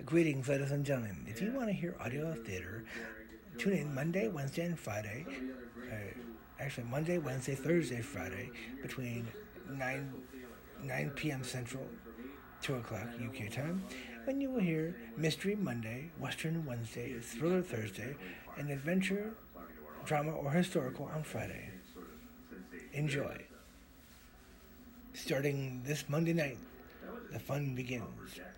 Greetings, ladies and gentlemen. If you want to hear audio theater, tune in Monday, Wednesday, and Friday. Actually, Monday, Wednesday, Thursday, Friday, between 9 p.m. Central, 2 o'clock UK time, when you will hear Mystery Monday, Western Wednesday, Thriller Thursday, and Adventure, Drama, or Historical on Friday. Enjoy. Starting this Monday night, the fun begins.